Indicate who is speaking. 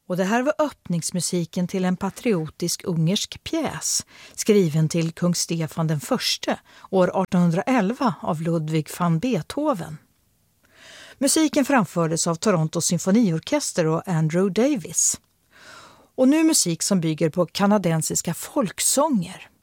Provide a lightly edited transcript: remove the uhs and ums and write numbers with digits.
Speaker 1: Och det här var öppningsmusiken till en patriotisk ungersk pjäs skriven till kung Stefan den förste år 1811 av Ludwig van Beethoven. Musiken framfördes av Toronto symfoniorkester och Andrew Davis. Och nu musik som bygger på kanadensiska folksånger.